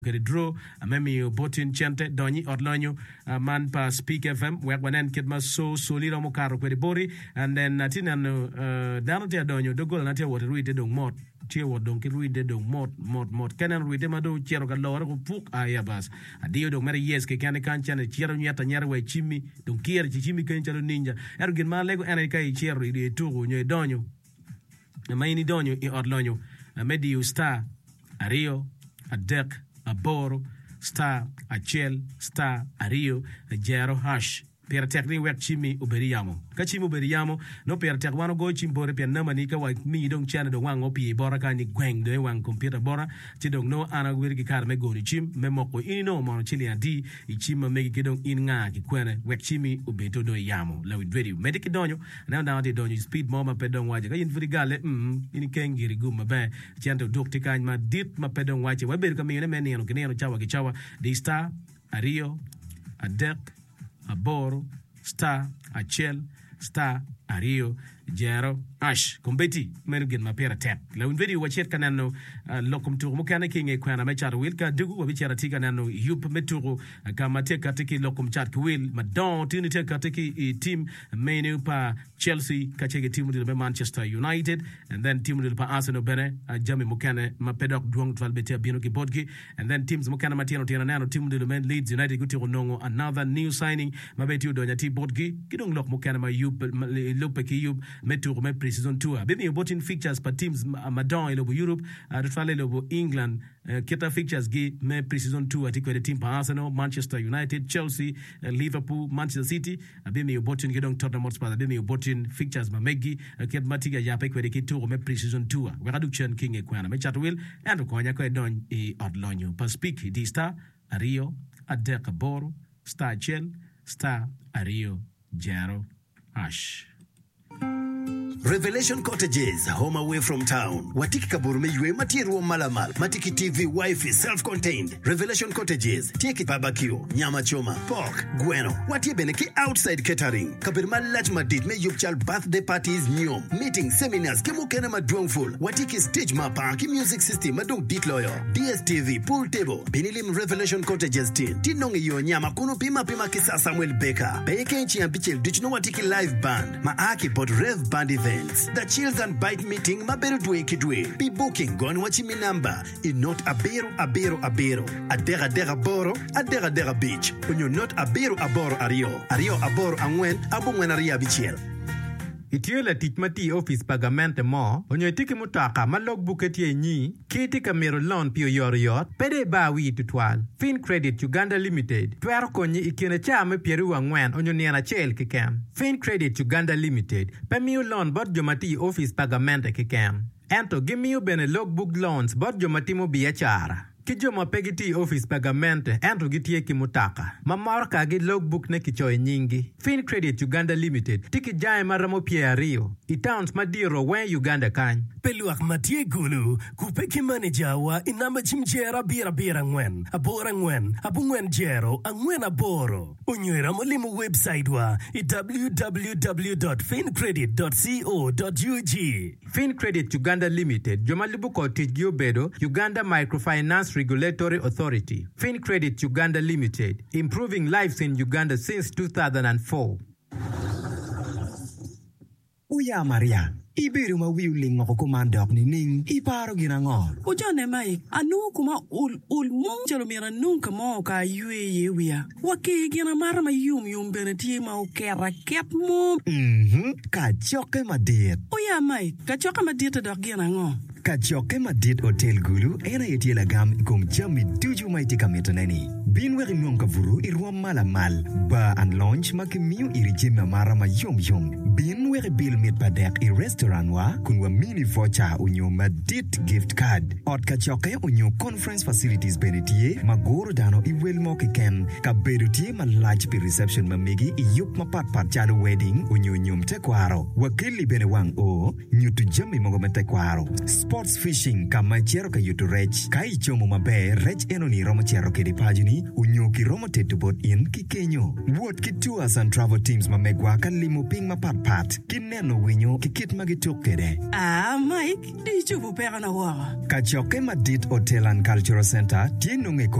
Kedi draw amemi botin chente donyi odlonyo man pa Speak FM wekwanen kidma so solira mo karo kwedi bori and then natinano dano tia donyo dogol natia wote ruide dong mot tia wot dong kiruide dong mot kenen ruide mado chiero ka lora ko puk ayabas adio dong meri yes ke kane kanchane chiero nyata nyara we chimi dong kier chimi kanchalo ninja ergin ma lego ene kai chiero ide tugo nyoy donyo maini donyo I odlonyo medi star ario adek aboro star achel star ario jero hash per tekni wek chimi uberiamo ka chimi uberiamo no per tek wano go chimbore per namani ka wa mi dong chana dong wango pi bora ka ni gweng de wang computer bora ti dong no ana wir ki kar me go ni chim me moko ino mo chili adi I chima me ki dong in nga ki kwene wek chimi ubeto do yamo la with video medic donyo na na de donyo speed moma pe dong waje ka in fri gale in kengiri guma be chento dok ti kan ma dit ma pe dong waje wa ber ka mi ne men no kineno chawa ki chawa de star ario adek aboro star achel star ario jero ash kombeti mergen mapera tap la un video wachet kanano lokum tu mo kana kinge kwana me char wil ka dugu wa bichara tika nano yup meturu kama te katiki lokum chat wil madon tini te katiki team menu pa Chelsea kachege team de Manchester United and then team de pa Arsenal bene jami mo kana mapedok duong twalbete bino ki bodki and then teams mo kana matiano tina nano team de men Leeds United guti nongo another new signing mabeti do nyati bodki kidong lok mo kana ma yup lope ki yup meturu me season 2 bimi botin fixtures pa teams madon ilobo Europe rifale ilobo England kita fixtures gi me pre-season 2 atiko de team pa Arsenal Manchester United Chelsea Liverpool Manchester City bimi botin gidong Tottenham Hotspur bimi botin fixtures ma megi ket matiga ya pe kwede kitu me pre-season 2 we gadu chen king e kwana me chat will and ko nya ko don e odlonyo pa speak di star ario adek boro star chel star ario jero ash Revelation Cottages, home away from town. Watiki kaburume yue matiru malamal. Matiki TV wifi self-contained. Revelation Cottages, tieki barbecue, nyama choma, pork, gueno. Wati beneki outside catering. Kabirma lach madid me yupchal birthday parties nyom. Meetings, seminars, kemo kena madrong full. Watiki stage mapa, ki music system madong dit lawyer. DSTV, pool table. Benilim Revelation Cottages tin. Tinongi yo nyama kuno pima kisa Samuel Baker. Peke nchi ambichel dichno watiki live band. Maaki pot rev band event. The Chills and Bite meeting maberu dwe kidwe. Be booking gone wachimi number. In not abero. Adera boro, adera beach. When you're not abero aboro angwen, abungwen aria bichel. Itiyola titmati office pagamente mo, onyo tiki mutaka ma logbook etie nyi, kiti kamero loan pio yot, pede bawi tutwal. Fin Credit Uganda Limited, tuero konyi ikine chame pieru angwen onyo niana chel kikem. Fin Credit Uganda Limited, pemiu loan bot jomati office pagamente kikem. Ento gimiu bene logbook loans bot jomati mo biachara. Kijoma pegiti office pagamente ento gitie kimutaka. Mamarka gi logbook ne kichoy nyingi. Fin Credit Uganda Limited tiki jae maramo Rio. Itowns madiro wen Uganda kany. Peluak matie gulu kupeki manager wa inamba chimjera bira ngwen. Abora ngwen, abungwen jero angwen aboro. Unywera molimu website wa www.fincredit.co.ug. Fin Credit Uganda Limited jomalibuko tijio bedo Uganda Microfinance Regulatory Authority. Fin Credit Uganda Limited, improving lives in Uganda since 2004. Uya Maria, ibiru ma wiuling mo kumandok ni ning iparo ginangol. Ujane mai anu kuma ul mong jalo mira nunca mo ka yue wia. Waki gina mara ma yum beneti ma ukera ket mo. Ka joke madit. Uya mai ka joke madit dok ginangol. Kachoke madit hotel gulu ena yetiela gam kum jami tuju maiti kametoneni. Bin weri mwonka vuru irwa mal ba and lounge makimiu irijima mara ma yom. Bin weri bil mit padek i restaurant wa kunwa mini voucher unyo madit gift card. Ot kachoke unyo conference facilities benetie magoro dano i welmo kiken ka berutie ma large pi reception mamigi i yup ma pat chalo wedding unyo nyum tekwaro. Wakili bene wang o nyutu jami mogomete kwaro. Sports fishing kama chero ka yutu rech kai chomo mabe rech eno ni romo chero ke di pagini unyoki romo tetu bot in ki kenyo. Wood ki tours and travel teams mamegwa kan limo ping mapat kineno winyo kikit magituk kede. Mike, di chupu pera na wawa. Kachoke Madit Hotel and Cultural Center, tienong